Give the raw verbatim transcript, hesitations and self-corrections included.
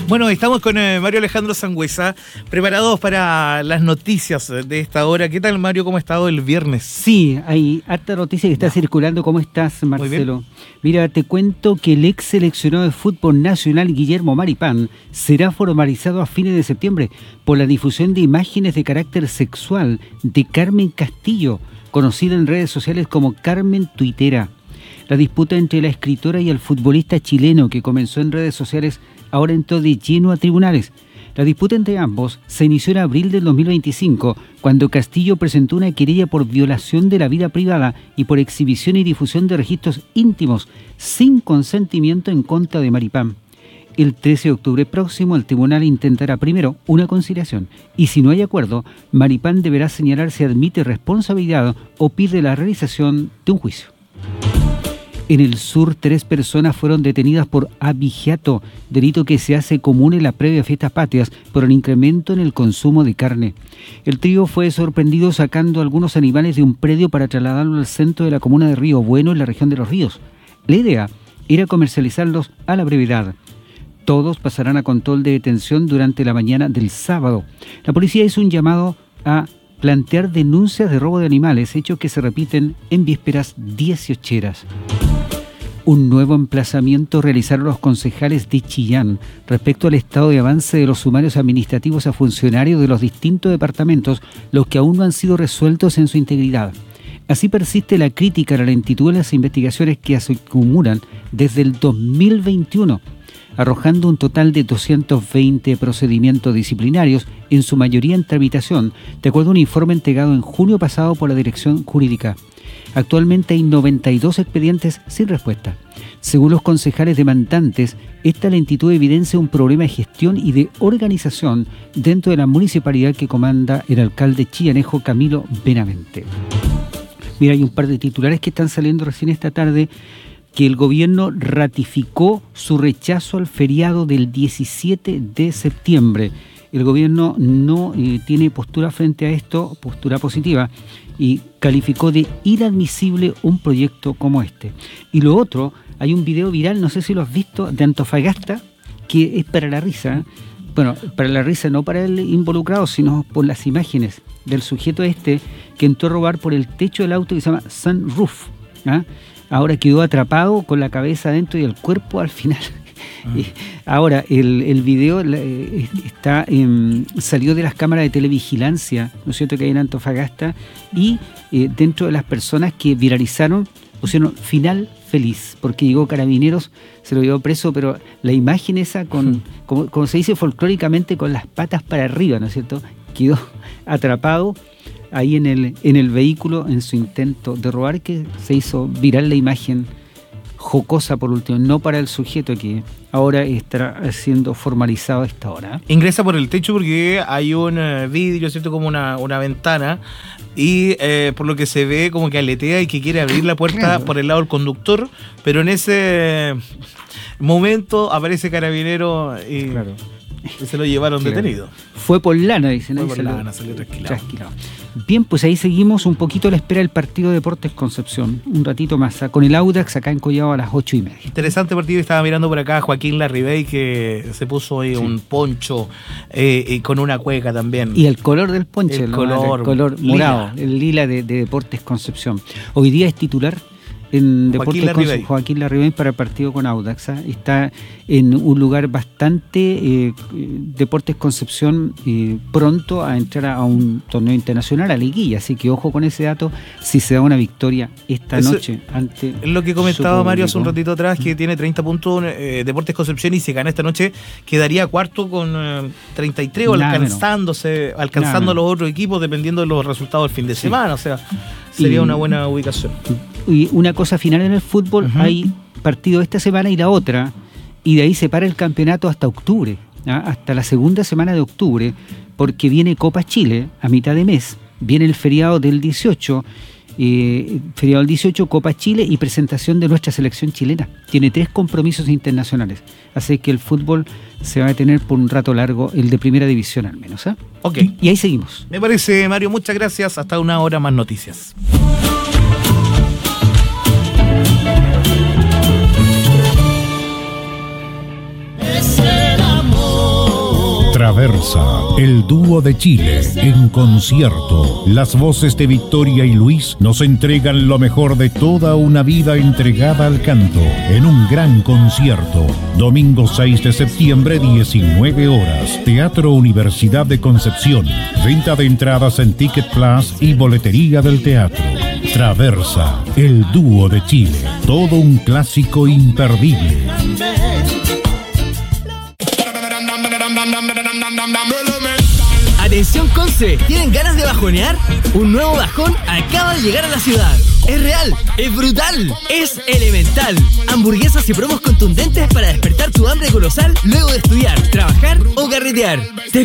Bueno, estamos con eh, Mario Alejandro Sangüesa, preparados para las noticias de esta hora. ¿Qué tal, Mario? ¿Cómo ha estado el viernes? Sí, hay harta noticia que está circulando. ¿Cómo estás, Marcelo? Mira, te cuento que el ex seleccionado de fútbol nacional, Guillermo Maripán, será formalizado a fines de septiembre por la difusión de imágenes de carácter sexual de Carmen Castillo, conocida en redes sociales como Carmen Tuitera. La disputa entre la escritora y el futbolista chileno, que comenzó en redes sociales, ahora entró de lleno a tribunales. La disputa entre ambos se inició en abril del dos mil veinticinco, cuando Castillo presentó una querella por violación de la vida privada y por exhibición y difusión de registros íntimos sin consentimiento en contra de Maripán. El trece de octubre próximo, el tribunal intentará primero una conciliación y, si no hay acuerdo, Maripán deberá señalar si admite responsabilidad o pide la realización de un juicio. En el sur, tres personas fueron detenidas por abigeato, delito que se hace común en la previa fiestas patrias por el incremento en el consumo de carne. El trío fue sorprendido sacando algunos animales de un predio para trasladarlo al centro de la comuna de Río Bueno, en la región de Los Ríos. La idea era comercializarlos a la brevedad. Todos pasarán a control de detención durante la mañana del sábado. La policía hizo un llamado a plantear denuncias de robo de animales, hechos que se repiten en vísperas dieciocheras. Un nuevo emplazamiento realizaron los concejales de Chillán respecto al estado de avance de los sumarios administrativos a funcionarios de los distintos departamentos, los que aún no han sido resueltos en su integridad. Así persiste la crítica a la lentitud de las investigaciones que se acumulan desde el dos mil veintiuno, arrojando un total de doscientos veinte procedimientos disciplinarios, en su mayoría en tramitación, de acuerdo a un informe entregado en junio pasado por la Dirección Jurídica. Actualmente hay noventa y dos expedientes sin respuesta. Según los concejales demandantes, esta lentitud evidencia un problema de gestión y de organización dentro de la municipalidad que comanda el alcalde chillanejo Camilo Benavente. Mira, hay un par de titulares que están saliendo recién esta tarde, que el gobierno ratificó su rechazo al feriado del diecisiete de septiembre. El gobierno no eh, tiene postura frente a esto, postura positiva, y calificó de inadmisible un proyecto como este. Y lo otro, hay un video viral, no sé si lo has visto, de Antofagasta, que es para la risa. Bueno, para la risa no para el involucrado, sino por las imágenes del sujeto este que entró a robar por el techo del auto que se llama Sunroof. ¿Ah? Ahora quedó atrapado con la cabeza adentro y el cuerpo al final. Uh-huh. Ahora, el, el video eh, está eh, salió de las cámaras de televigilancia, ¿no es cierto?, que hay en Antofagasta, y eh, dentro de las personas que viralizaron pusieron final feliz, porque llegó Carabineros, se lo llevó preso, pero la imagen esa, con uh-huh. como, como se dice folclóricamente, con las patas para arriba, ¿no es cierto?, quedó atrapado ahí en el, en el vehículo en su intento de robar, que se hizo viral la imagen, jocosa por último, no para el sujeto que ahora estará siendo formalizado a esta hora. Ingresa por el techo porque hay un uh, vidrio, ¿cierto?, como una, una ventana, y eh, por lo que se ve como que aletea y que quiere abrir la puerta claro. por el lado del conductor, pero en ese momento aparece Carabinero y... Claro. Se lo llevaron claro. detenido. Fue por lana, dicen. Fue por lana, salió trasquilado. trasquilado. Bien, pues ahí seguimos un poquito a la espera del partido de Deportes Concepción. Un ratito más, con el Audax acá en Collao a las ocho y media. Interesante partido. Estaba mirando por acá a Joaquín Larribey, que se puso ahí sí. un poncho eh, y con una cueca también. Y el color del poncho, el color, el color morado, lila. el lila de, de Deportes Concepción. Hoy día es titular en Deportes Joaquín Larribey. Joaquín Larribey para el partido con Audax. ¿eh? Está en un lugar bastante eh, Deportes Concepción eh, pronto a entrar a un torneo internacional, a liguilla, así que ojo con ese dato si se da una victoria esta Eso noche ante es lo que comentaba Mario hace un ratito atrás, que tiene treinta puntos eh, Deportes Concepción, y si gana esta noche quedaría cuarto con eh, treinta y tres, o alcanzándose alcanzando a los otros equipos dependiendo de los resultados del fin de sí. semana, o sea, sería y, una buena ubicación. Y una cosa final en el fútbol, uh-huh. hay partido esta semana y la otra, y de ahí se para el campeonato hasta octubre, ¿eh? hasta la segunda semana de octubre, porque viene Copa Chile a mitad de mes, viene el feriado del dieciocho, eh, feriado del dieciocho, Copa Chile y presentación de nuestra selección chilena. Tiene tres compromisos internacionales, así que el fútbol se va a detener por un rato largo, el de primera división al menos. ¿eh? Ok. Y ahí seguimos. Me parece, Mario, muchas gracias. Hasta una hora más noticias. Es el amor. Traversa, el dúo de Chile, en concierto. Las voces de Victoria y Luis nos entregan lo mejor de toda una vida entregada al canto, en un gran concierto. Domingo seis de septiembre, diecinueve horas. Teatro Universidad de Concepción. Venta de entradas en Ticket Plus y boletería del teatro. Traversa, el dúo de Chile. Todo un clásico imperdible. Atención Conce, ¿tienen ganas de bajonear? Un nuevo bajón acaba de llegar a la ciudad. Es real, es brutal, es elemental. Hamburguesas y promos contundentes para despertar tu hambre colosal luego de estudiar, trabajar o carretear. Te